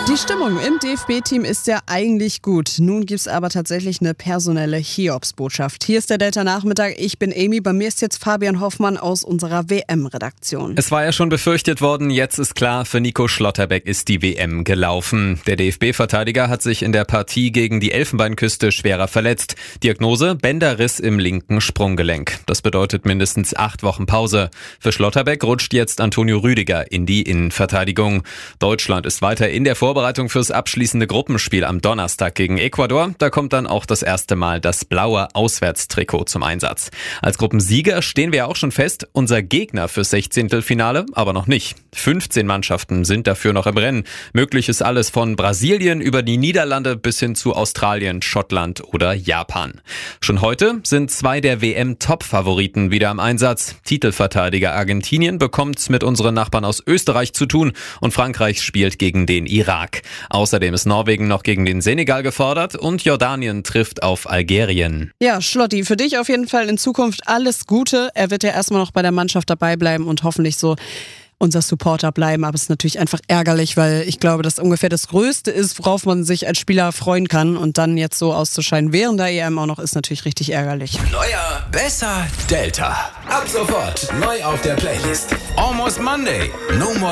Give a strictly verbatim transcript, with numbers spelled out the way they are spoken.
Die Stimmung im D F B-Team ist ja eigentlich gut. Nun gibt es aber tatsächlich eine personelle Hiobsbotschaft. Hier ist der Delta-Nachmittag. Ich bin Amy. Bei mir ist jetzt Fabian Hoffmann aus unserer W M-Redaktion. Es war ja schon befürchtet worden. Jetzt ist klar, für Nico Schlotterbeck ist die W M gelaufen. Der D F B-Verteidiger hat sich in der Partie gegen die Elfenbeinküste schwerer verletzt. Diagnose: Bänderriss im linken Sprunggelenk. Das bedeutet mindestens acht Wochen Pause. Für Schlotterbeck rutscht jetzt Antonio Rüdiger in die Innenverteidigung. Deutschland ist weiter in der Vorbereitung fürs abschließende Gruppenspiel am Donnerstag gegen Ecuador. Da kommt dann auch das erste Mal das blaue Auswärtstrikot zum Einsatz. Als Gruppensieger stehen wir auch schon fest. Unser Gegner fürs Sechzehntelfinale aber noch nicht. fünfzehn Mannschaften sind dafür noch im Rennen. Möglich ist alles von Brasilien über die Niederlande bis hin zu Australien, Schottland oder Japan. Schon heute sind zwei der W M-Top-Favoriten wieder im Einsatz. Titelverteidiger Argentinien bekommt mit unseren Nachbarn aus Österreich zu tun und Frankreich spielt gegen den Irak. Außerdem ist Norwegen noch gegen den Senegal gefordert und Jordanien trifft auf Algerien. Ja, Schlotti, für dich auf jeden Fall in Zukunft alles Gute. Er wird ja erstmal noch bei der Mannschaft dabei bleiben und hoffentlich so unser Supporter bleiben. Aber es ist natürlich einfach ärgerlich, weil ich glaube, das ungefähr das Größte ist, worauf man sich als Spieler freuen kann. Und dann jetzt so auszuscheiden während der E M auch noch, ist natürlich richtig ärgerlich. Neuer, besser, Delta. Ab sofort neu auf der Playlist. Almost Monday. No more